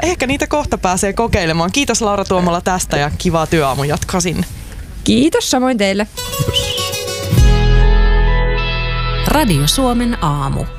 ehkä niitä kohta pääsee kokeilemaan. Kiitos Laura Tuomola tästä ja kivaa työaamun jatkoa sinne. Kiitos samoin teille. Radio Suomen aamu.